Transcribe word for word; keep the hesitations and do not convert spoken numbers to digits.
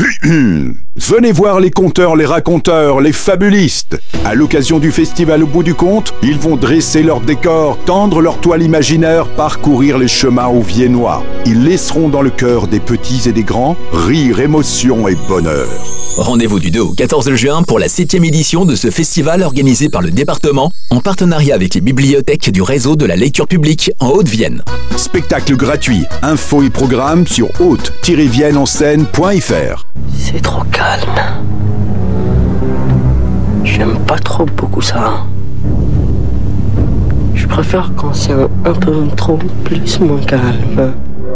Venez voir les conteurs, les raconteurs, les fabulistes. À l'occasion du festival Au bout du conte, ils vont dresser leur décor, tendre leur toile imaginaire, parcourir les chemins au Viennois. Ils laisseront dans le cœur des petits et des grands rire, émotion et bonheur. Rendez-vous du deux au quatorze juin pour la septième édition de ce festival organisé par le département en partenariat avec les bibliothèques du réseau de la lecture publique en Haute-Vienne. Spectacle gratuit. Infos et programmes sur haute tiret vienne en seine point f r. C'est trop calme. J'aime pas trop beaucoup ça. Je préfère quand c'est un, un peu trop plus moins calme.